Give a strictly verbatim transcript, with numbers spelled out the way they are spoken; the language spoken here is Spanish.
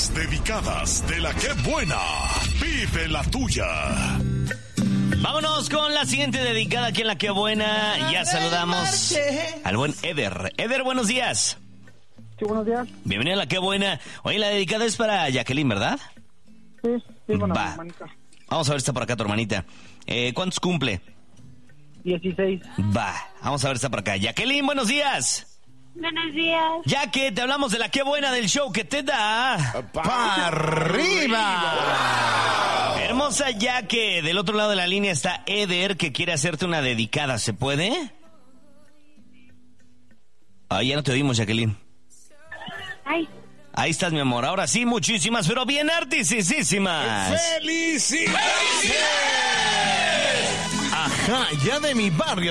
Las dedicadas de la que buena. Vive la tuya. Vámonos con la siguiente dedicada aquí en La Que Buena. Ya saludamos al buen Eder. Eder, buenos días. Sí, buenos días. Bienvenido a La Que Buena. Oye, la dedicada es para Jacqueline, ¿verdad? Sí, sí, bueno, Va. mi hermanita. Vamos a ver si está por acá tu hermanita. Eh, ¿Cuántos cumple? dieciséis. Va, vamos a ver si está por acá. Jacqueline, buenos días. Buenos días. Ya que te hablamos de La Que Buena del show que te da... ¡Pa' arriba! Hermosa, ya que del otro lado de la línea está Eder, que quiere hacerte una dedicada. ¿Se puede? Ay, ya no te oímos, Jacqueline. Ay. Ahí estás, mi amor. Ahora sí, muchísimas, pero bien artisísimas. ¡Felicidades! Ajá, ya de mi barrio.